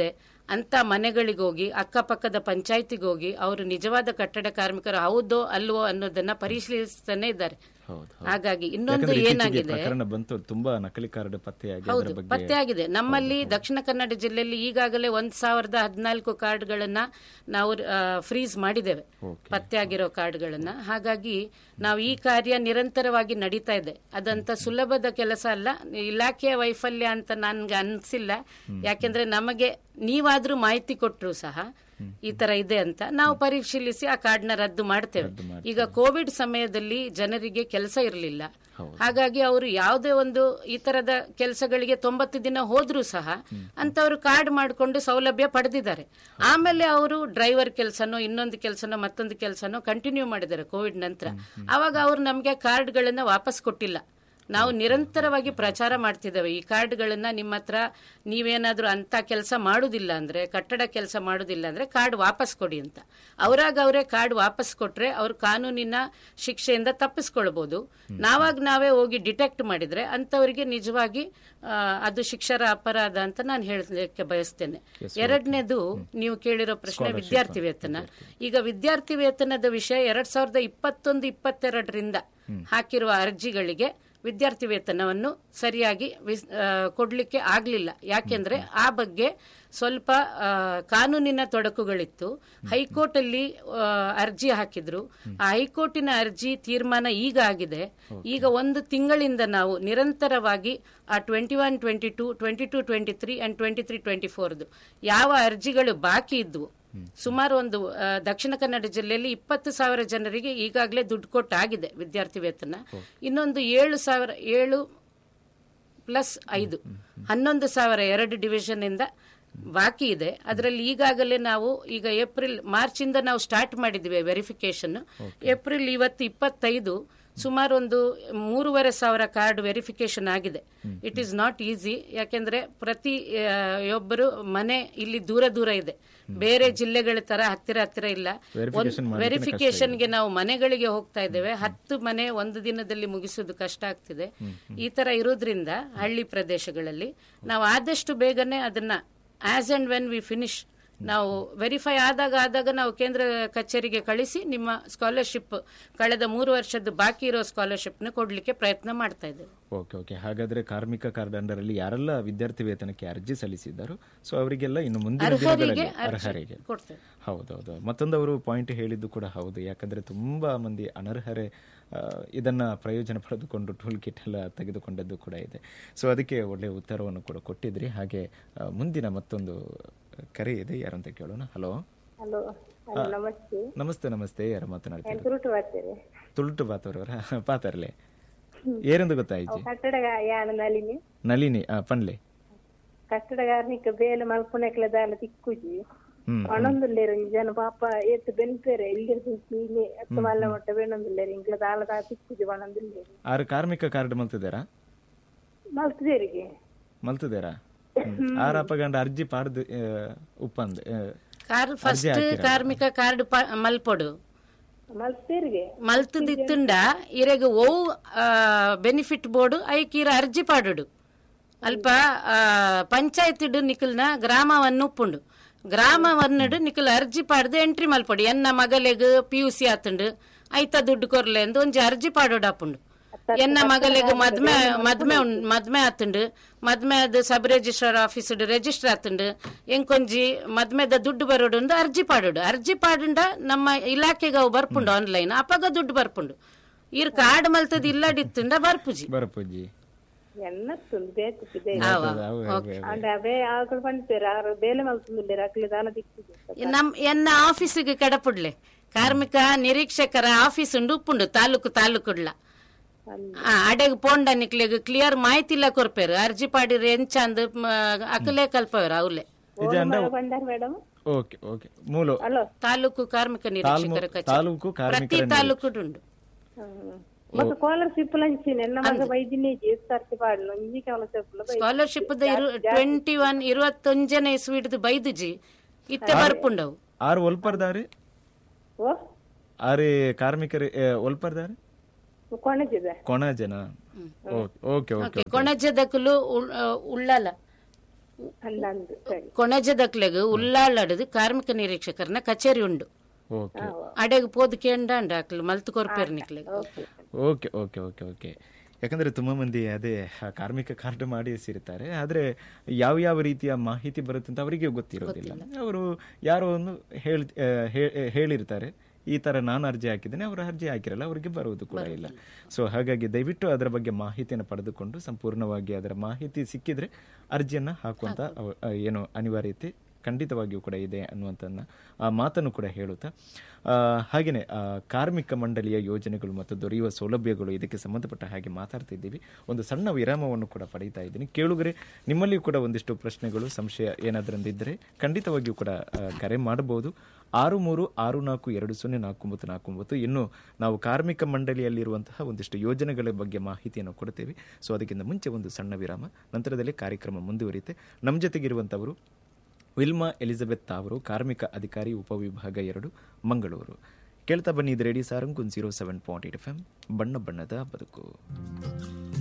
[SPEAKER 3] ಅಂತ ಮನೆಗಳಿಗೆ ಹೋಗಿ ಅಕ್ಕಪಕ್ಕದ ಪಂಚಾಯತಿಗೆ ಹೋಗಿ ಅವರು ನಿಜವಾದ ಕಟ್ಟಡ ಕಾರ್ಮಿಕರು ಹೌದೋ ಅಲ್ವೋ ಅನ್ನೋದನ್ನ ಪರಿಶೀಲಿಸ್ತಾನೆ ಇದ್ದಾರೆ. ಹಾಗಾಗಿ ಇನ್ನೊಂದು ಏನಾಗಿದೆ,
[SPEAKER 2] ಬಂತು ತುಂಬಾ ನಕಲಿ ಕಾರ್ಡ್ ಪತ್ತೆಯಾಗಿ
[SPEAKER 3] ಹೌದು ಪತ್ತೆಯಾಗಿದೆ ನಮ್ಮಲ್ಲಿ ದಕ್ಷಿಣ ಕನ್ನಡ ಜಿಲ್ಲೆಯಲ್ಲಿ ಈಗಾಗಲೇ ಒಂದ್ ಸಾವಿರದ ಹದಿನಾಲ್ಕು ಕಾರ್ಡ್ಗಳನ್ನ ನಾವು ಫ್ರೀಸ್ ಮಾಡಿದ್ದೇವೆ, ಪತ್ತೆಯಾಗಿರೋ ಕಾರ್ಡ್ಗಳನ್ನ. ಹಾಗಾಗಿ ನಾವು ಈ ಕಾರ್ಯ ನಿರಂತರವಾಗಿ ನಡೀತಾ ಇದೆ. ಅದಂತ ಸುಲಭದ ಕೆಲಸ ಅಲ್ಲ, ಇಲಾಖೆಯ ವೈಫಲ್ಯ ಅಂತ ನನ್ಗೆ ಅನ್ಸಿಲ್ಲ. ಯಾಕೆಂದ್ರೆ ನಮಗೆ ನೀವಾದ್ರೂ ಮಾಹಿತಿ ಕೊಟ್ಟರು ಸಹ ಈ ತರ ಇದೆ ಅಂತ ನಾವು ಪರಿಶೀಲಿಸಿ ಆ ಕಾರ್ಡ್ನ ರದ್ದು ಮಾಡ್ತೇವೆ. ಈಗ ಕೋವಿಡ್ ಸಮಯದಲ್ಲಿ ಜನರಿಗೆ ಕೆಲಸ ಇರಲಿಲ್ಲ, ಹಾಗಾಗಿ ಅವರು ಯಾವುದೇ ಒಂದು ಈ ತರದ ಕೆಲಸಗಳಿಗೆ ತೊಂಬತ್ತು ದಿನ ಹೋದ್ರೂ ಸಹ ಅಂತವರು ಕಾರ್ಡ್ ಮಾಡಿಕೊಂಡು ಸೌಲಭ್ಯ ಪಡೆದಿದ್ದಾರೆ. ಆಮೇಲೆ ಅವರು ಡ್ರೈವರ್ ಕೆಲಸನೋ ಇನ್ನೊಂದು ಕೆಲಸನೋ ಮತ್ತೊಂದು ಕೆಲಸನೋ ಕಂಟಿನ್ಯೂ ಮಾಡಿದ್ದಾರೆ ಕೋವಿಡ್ ನಂತರ. ಅವಾಗ ಅವರು ನಮಗೆ ಕಾರ್ಡ್ಗಳನ್ನ ವಾಪಸ್ ಕೊಟ್ಟಿಲ್ಲ. ನಾವು ನಿರಂತರವಾಗಿ ಪ್ರಚಾರ ಮಾಡ್ತಿದ್ದೇವೆ, ಈ ಕಾರ್ಡ್ಗಳನ್ನ ನಿಮ್ಮ ಹತ್ರ ನೀವೇನಾದ್ರೂ ಅಂತ ಕೆಲಸ ಮಾಡುದಿಲ್ಲ ಅಂದ್ರೆ, ಕಟ್ಟಡ ಕೆಲಸ ಮಾಡುದಿಲ್ಲ ಅಂದ್ರೆ ಕಾರ್ಡ್ ವಾಪಸ್ ಕೊಡಿ ಅಂತ. ಅವರಾಗ ಅವರೇ ಕಾರ್ಡ್ ವಾಪಸ್ ಕೊಟ್ರೆ ಅವರು ಕಾನೂನಿನ ಶಿಕ್ಷೆಯಿಂದ ತಪ್ಪಿಸ್ಕೊಳ್ಬಹುದು. ನಾವಾಗ ನಾವೇ ಹೋಗಿ ಡಿಟೆಕ್ಟ್ ಮಾಡಿದ್ರೆ ಅಂತವರಿಗೆ ನಿಜವಾಗಿ ಅದು ಶಿಕ್ಷರ ಅಪರಾಧ ಅಂತ ನಾನು ಹೇಳಲಿಕ್ಕೆ ಬಯಸ್ತೇನೆ. ಎರಡನೇದು ನೀವು ಕೇಳಿರೋ ಪ್ರಶ್ನೆ ವಿದ್ಯಾರ್ಥಿ ವೇತನ. ಈಗ ವಿದ್ಯಾರ್ಥಿ ವೇತನದ ವಿಷಯ ಎರಡ್ ಸಾವಿರದ ಇಪ್ಪತ್ತೊಂದು ಇಪ್ಪತ್ತೆರಡರಿಂದ ಹಾಕಿರುವ ಅರ್ಜಿಗಳಿಗೆ ವಿದ್ಯಾರ್ಥಿ ವೇತನವನ್ನು ಸರಿಯಾಗಿ ಕೊಡ್ಲಿಕ್ಕೆ ಆಗ್ಲಿಲ್ಲ. ಯಾಕೆಂದ್ರೆ ಆ ಬಗ್ಗೆ ಸ್ವಲ್ಪ ಕಾನೂನಿನ ತೊಡಕುಗಳಿತ್ತು. ಹೈಕೋರ್ಟ್ ಅಲ್ಲಿ ಅರ್ಜಿ ಹಾಕಿದ್ರು. ಆ ಹೈಕೋರ್ಟಿನ ಅರ್ಜಿ ತೀರ್ಮಾನ ಈಗ ಆಗಿದೆ. ಈಗ ಒಂದು ತಿಂಗಳಿಂದ ನಾವು ನಿರಂತರವಾಗಿ ಆ twenty one twenty two twenty two twenty three and twenty three twenty ಫೋರ್ದು ಯಾವ ಅರ್ಜಿಗಳು ಬಾಕಿ ಇದ್ವು, ಸುಮಾರು ಒಂದು ದಕ್ಷಿಣ ಕನ್ನಡ ಜಿಲ್ಲೆಯಲ್ಲಿ ಇಪ್ಪತ್ತು ಸಾವಿರ ಜನರಿಗೆ ಈಗಾಗಲೇ ದುಡ್ಡು ಕೊಟ್ಟಾಗಿದೆ ವಿದ್ಯಾರ್ಥಿ ವೇತನ. ಇನ್ನೊಂದು ಏಳು ಸಾವಿರ ಏಳು ಪ್ಲಸ್ ಐದು ಹನ್ನೊಂದು ಸಾವಿರ ಎರಡು ಡಿವಿಷನ್ ಇಂದ ಬಾಕಿ ಇದೆ. ಅದರಲ್ಲಿ ಈಗಾಗಲೇ ನಾವು ಈಗ ಏಪ್ರಿಲ್ ಮಾರ್ಚ್ ಇಂದ ನಾವು ಸ್ಟಾರ್ಟ್ ಮಾಡಿದ್ವಿ ವೆರಿಫಿಕೇಶನ್. ಏಪ್ರಿಲ್ ಇವತ್ತು ಇಪ್ಪತ್ತೈದು ಸುಮಾರು ಒಂದು ಮೂರುವರೆ ಸಾವಿರ ಕಾರ್ಡ್ ವೆರಿಫಿಕೇಶನ್ ಆಗಿದೆ. It is not easy. ಯಾಕೆಂದ್ರೆ ಪ್ರತಿ ಒಬ್ಬರು ಮನೆ ಇಲ್ಲಿ ದೂರ ದೂರ ಇದೆ, ಬೇರೆ ಜಿಲ್ಲೆಗಳ ತರ ಹತ್ತಿರ ಹತ್ತಿರ ಇಲ್ಲ. ವೆರಿಫಿಕೇಶನ್ಗೆ ನಾವು ಮನೆಗಳಿಗೆ ಹೋಗ್ತಾ ಇದ್ದೇವೆ. ಹತ್ತು ಮನೆ ಒಂದು ದಿನದಲ್ಲಿ ಮುಗಿಸೋದು ಕಷ್ಟ ಆಗ್ತಿದೆ. ಈ ತರ ಇರೋದ್ರಿಂದ ಹಳ್ಳಿ ಪ್ರದೇಶಗಳಲ್ಲಿ ನಾವು ಆದಷ್ಟು ಬೇಗನೆ ಅದನ್ನ as and when we finish ನಾವು ವೆರಿಫೈ ಆದಾಗ ಆದಾಗ ನಾವು ಕೇಂದ್ರ ಕಚೇರಿಗೆ ಕಳಿಸಿ ನಿಮ್ಮ ಸ್ಕಾಲರ್ಶಿಪ್ ಕಳೆದ ಮೂರು ವರ್ಷದ ಬಾಕಿ ಇರೋ ಸ್ಕಾಲರ್ಶಿಪ್ ನ ಕೊಡ್ಲಿಕ್ಕೆ ಪ್ರಯತ್ನ ಮಾಡ್ತಾ ಇದ್ದೇವೆ.
[SPEAKER 2] ಓಕೆ ಓಕೆ ಹಾಗಾದ್ರೆ ಕಾರ್ಮಿಕ ಕಾರ್ಡ್ ಅಂಡರ್ ಅಲ್ಲಿ ಯಾರೆಲ್ಲ ವಿದ್ಯಾರ್ಥಿ ವೇತನಕ್ಕೆ ಅರ್ಜಿ ಸಲ್ಲಿಸಿದ್ದಾರೋ ಸೊ ಅವರಿಗೆಲ್ಲ ಇನ್ನು ಮುಂದಿನ ದಿನಗಳಲ್ಲಿ ಅರ್ಹರಿಗೆ
[SPEAKER 3] ಕೊಡ್ತೇವೆ.
[SPEAKER 2] ಹೌದೌದು. ಮತ್ತೊಂದು ಅವರು ಪಾಯಿಂಟ್ ಹೇಳಿದ್ದು ಕೂಡ ಹೌದು. ಯಾಕಂದ್ರೆ ತುಂಬಾ ಮಂದಿ ಅನರ್ಹರೇ ಇದನ್ನ ಪ್ರಯೋಜನ ಪಡೆದುಕೊಂಡು ಟೂಲ್ ಕಿಟ್ ಎಲ್ಲ ತೆಗೆದುಕೊಂಡದ್ದು ಕೂಡ ಇದೆ. ಸೊ ಅದಕ್ಕೆ ಒಳ್ಳೆಯ ಉತ್ತರವನ್ನು ಕೂಡ ಕೊಟ್ಟಿದ್ರಿ. ಹಾಗೆ ಮುಂದಿನ ಮತ್ತೊಂದು ಕರೆ ಇದೆ, ಯಾರಂತ ಕೇಳೋಣ. ಹಲೋ
[SPEAKER 5] ಹಲೋ ನಮಸ್ತೆ.
[SPEAKER 2] ನಮಸ್ತೆ ನಮಸ್ತೆ. ಯಾರು ಮಾತನಾಡ್ತಾರೆ?
[SPEAKER 5] ತುಳುಟು ಬಾತೇರೆ.
[SPEAKER 2] ತುಳುಟು ಬಾತವರವರ ಪಾತರ್ಲೆ ಏರೆಂದು ಗೊತ್ತಾಯ್ತು?
[SPEAKER 5] ಕಟ್ಟಡಗಾರ ನಳಿನಿ
[SPEAKER 2] ನಳಿನಿ ಪನ್ಲೆ
[SPEAKER 5] ಕಟ್ಟಡಗಾರನಿಕ ಬೇಲೆ ಮಲ್ಪುನೆಕ್ಲ ದಾಲ ತಿಕ್ಕುಜಿ ಒಣೊಂದುಲ್ಲೇರು ಜನ ಪಾಪ ಏತ್ ಬೆನ್ಪೇರೆ ಇಲ್ಲಿರ್ತೀನಿ ಅತ್ತ ಮಲ್ಲ ಮೊಟ್ಟ ಬೇಣೊಂದುಲ್ಲೇರು ಇಂಕ್ಲ ದಾಲ ದಾ ತಿಕ್ಕುಜಿ ಒಣೊಂದುಲ್ಲೇರು.
[SPEAKER 2] ಆರು ಕಾರ್ಮಿಕ ಕಾರ್ಡ್ ಮಲ್ತಿದ್ದಾರಾ?
[SPEAKER 5] ಮಲ್ತದೇರಿಗೆ
[SPEAKER 2] ಮಲ್ತಿದ್ದಾರಾ? ಆರ ಅಪಗಂಡ ಅರ್ಜಿ ಪಾಡ್ದು ಉಪ್ಪಂದು
[SPEAKER 3] ಫಸ್ಟ್ ಕಾರ್ಮಿಕ ಕಾರ್ಡ್ ಮಲ್ಪೊಡು
[SPEAKER 5] ಮಲ್ತೇರಿಗೆ
[SPEAKER 3] ಮಲ್ತದಿತ್ತುಂಡ ಇರೆಗ ಓ ಬೆನಿಫಿಟ್ ಬೋರ್ಡ್ ಐಕೀರ ಅರ್ಜಿ ಪಾಡುಡು ಅಲ್ಪ ಪಂಚಾಯತ್ ನಿಖಲ್ನ ಗ್ರಾಮವನ್ನು ಉಪ್ಪುಂಡು ಗ್ರಾಮವನ್ನಡು ನಿಖಲ್ ಅರ್ಜಿ ಪಾಡ್ದು ಎಂಟ್ರಿ ಮಲ್ಪೊಡು. ಎನ್ನ ಮಗಲೆಗ್ ಪಿ ಯು ಸಿ ಆತುಂಡು ಐತ ದುಡ್ಡು ಕೊರ್ಲೆ ಎಂದು ಒಂಜಿ ಅರ್ಜಿ ಪಾಡೋಡು ಆಪುಂಡು. ಎನ್ನ ಮಗಲೆಗ್ ಮದ್ಮೆ ಮದ್ಮೆ ಮದ್ಮೆ ಆತುಂಡು ಮದ್ಮೆದ ಸಬ್ ರಿಜಿಸ್ಟ್ರಾರ್ ಆಫೀಸ್ ರಿಜಿಸ್ಟರ್ ಆತುಂಡು ಎಂಕೊಂಜಿ ಮದ್ಮೆದ ದುಡ್ಡು ಬರೋಡು ಅರ್ಜಿ ಪಾಡೋಡು. ಅರ್ಜಿ ಪಾಡುಂಡ ನಮ್ಮ ಇಲಾಖೆಗೆ ಅವು ಬರ್ಪುಂಡು ಆನ್ಲೈನ್ ಅಪಗ ದುಡ್ಡು ಬರ್ಪುಂಡು. ಇರ್ ಕಾರ್ಡ್ ಮಲ್ತದ ಇಲ್ಲಡಿತ್ತುಂಡ ಬರ್ಪುಜಿ
[SPEAKER 2] ಬರ್ಪುಜಿ
[SPEAKER 5] ಎನ್ನತ್ತುಂಡು ಬೇಕಿದೆ ಅವೇ ಆಕಳು ಪಂಡ್ತೇರ ಆರು ಬೇಲೆ ಮಲ್ತುಂದುಲ್ಲೇರ ಅಕ್ಲೆ ದಾನ ದಿಕ್ಕಿದೆ.
[SPEAKER 3] ನಮ್ ಎನ್ನ ಆಫೀಸಿಗೆ ಕಡಪುಡ್ಲೆ ಕಾರ್ಮಿಕ ನಿರೀಕ್ಷಕರ ಆಫೀಸ್ ಉಂಡು ಉಪ್ಪುಂಡು ತಾಲೂಕು ತಾಲೂಕುಡ್ಲ ಅಡೆಗ್ ಪೋಂಡ ನಿಕ್ಲೆಗ್ ಕ್ಲಿಯರ್ ಮಾಹಿತಿ ಇಲ್ಲ ಕೊರ್ಪೇರು ಅರ್ಜಿ ಪಾಡಿರ್ ಎಂಚಂದ್ ಅಕಲೇ ಕಲ್ಪವ್ರ ಅವ್ಲೆ ತಾಲೂಕು ಕಾರ್ಮಿಕ ನಿರೀಕ್ಷಕರ
[SPEAKER 2] ತಾಲೂಕು
[SPEAKER 3] ಪ್ರತಿ ತಾಲೂಕು ಉಂಡು. ಸ್ಕಾಲರ್ಶಿಪ್ ಟ್ವೆಂಟಿ ಒನ್ ಇರುವತ್ತೊಂಜನೇ ಇಸ್ವಿಡ್ದು ಬೈದುಜಿ ಇತ್ತೆ ಬರ್ಪುಂಡವು
[SPEAKER 2] ಆರು ಒಲ್ಪರ್ದಾರಿ ಆರೆ ಕಾರ್ಮಿಕರು ಒಲ್ಪರ್ದಾರಿ ಕೊಣಜನ
[SPEAKER 3] ಕೊಣಜದಕಲು ಉಳ್ಳಲ
[SPEAKER 5] ಅಂದಂದು ಸರಿ
[SPEAKER 3] ಕೊಣಜದಕ್ಲೆಗ್ ಉಲ್ಲಾಳಡ್ ಕಾರ್ಮಿಕ ನಿರೀಕ್ಷಕರನ ಕಚೇರಿ ಉಂಡು.
[SPEAKER 2] ಓಕೆ
[SPEAKER 3] ಅಡೆಗ್ ಪೋದು ಕೇಂಡ ಆಕ್ಲು ಮಲ್ತು ಕೊರ್ಪೇರ್ ನಿಕ್ಲೆಗ್.
[SPEAKER 2] ಓಕೆ ಓಕೆ ಓಕೆ ಓಕೆ ಯಾಕಂದರೆ ತುಂಬ ಮಂದಿ ಅದೇ ಆ ಕಾರ್ಮಿಕ ಕಾರ್ಡ್ ಮಾಡಿ ಸೇರ್ತಾರೆ, ಆದರೆ ಯಾವ ಯಾವ ರೀತಿಯ ಮಾಹಿತಿ ಬರುತ್ತೆ ಅಂತ ಅವರಿಗೆ ಗೊತ್ತಿರೋದಿಲ್ಲ. ಅವರು ಯಾರೋ ಒಂದು ಹೇಳಿ ಹೇಳಿರ್ತಾರೆ ಈ ಥರ ನಾನು ಅರ್ಜಿ ಹಾಕಿದ್ದೇನೆ, ಅವರು ಅರ್ಜಿ ಹಾಕಿರಲ್ಲ, ಅವರಿಗೆ ಬರುವುದು ಕೂಡ ಇಲ್ಲ. ಸೊ ಹಾಗಾಗಿ ದಯವಿಟ್ಟು ಅದರ ಬಗ್ಗೆ ಮಾಹಿತಿಯನ್ನು ಪಡೆದುಕೊಂಡು ಸಂಪೂರ್ಣವಾಗಿ ಅದರ ಮಾಹಿತಿ ಸಿಕ್ಕಿದ್ರೆ ಅರ್ಜಿಯನ್ನು ಹಾಕುವಂಥ ಏನು ಅನಿವಾರ್ಯತೆ ಖಂಡಿತವಾಗಿಯೂ ಕೂಡ ಇದೆ ಅನ್ನುವಂಥನ್ನ ಆ ಮಾತನ್ನು ಕೂಡ ಹೇಳುತ್ತಾ, ಹಾಗೆಯೇ ಕಾರ್ಮಿಕ ಮಂಡಳಿಯ ಯೋಜನೆಗಳು ಮತ್ತು ದೊರೆಯುವ ಸೌಲಭ್ಯಗಳು ಇದಕ್ಕೆ ಸಂಬಂಧಪಟ್ಟ ಹಾಗೆ ಮಾತಾಡ್ತಿದ್ದೀವಿ. ಒಂದು ಸಣ್ಣ ವಿರಾಮವನ್ನು ಕೂಡ ಪಡೀತಾ ಇದ್ದೀನಿ. ಕೇಳುಗರೆ, ನಿಮ್ಮಲ್ಲಿಯೂ ಕೂಡ ಒಂದಿಷ್ಟು ಪ್ರಶ್ನೆಗಳು ಸಂಶಯ ಏನಾದ್ರಂದಿದ್ದರೆ ಖಂಡಿತವಾಗಿಯೂ ಕೂಡ ಕರೆ ಮಾಡಬಹುದು. ಆರು ಮೂರು ಆರು ನಾಲ್ಕು ಎರಡು ಸೊನ್ನೆ ನಾಲ್ಕು ಒಂಬತ್ತು ನಾಲ್ಕು ಒಂಬತ್ತು. ಇನ್ನು ನಾವು ಕಾರ್ಮಿಕ ಮಂಡಳಿಯಲ್ಲಿರುವಂತಹ ಒಂದಿಷ್ಟು ಯೋಜನೆಗಳ ಬಗ್ಗೆ ಮಾಹಿತಿಯನ್ನು ಕೊಡ್ತೇವೆ. ಸೊ ಅದಕ್ಕಿಂತ ಮುಂಚೆ ಒಂದು ಸಣ್ಣ ವಿರಾಮ, ನಂತರದಲ್ಲಿ ಕಾರ್ಯಕ್ರಮ ಮುಂದುವರಿಯುತ್ತೆ. ನಮ್ಮ ಜೊತೆಗಿರುವಂಥವರು ವಿಲ್ಮಾ ಎಲಿಜಬೆತ್ ಅವರು, ಕಾರ್ಮಿಕ ಅಧಿಕಾರಿ, ಉಪವಿಭಾಗ ಎರಡು, ಮಂಗಳೂರು. ಕೇಳ್ತಾ ಬನ್ನಿ, ಇದು radio Sarang zero seven point eight F M, ಬಣ್ಣ ಬಣ್ಣದ ಬದುಕು.